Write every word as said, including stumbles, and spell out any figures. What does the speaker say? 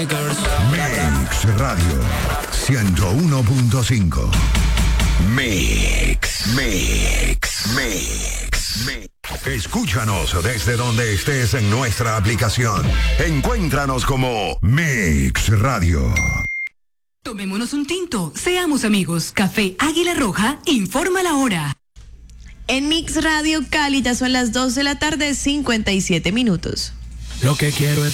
Sneakers. Mix Radio ciento uno punto cinco. Mix, Mix, Mix, Mix. Escúchanos desde donde estés en nuestra aplicación. Encuéntranos como Mix Radio. Tomémonos un tinto, seamos amigos. Café Águila Roja informa la hora. En Mix Radio Cálida son las dos de la tarde, cincuenta y siete minutos. Lo que quiero es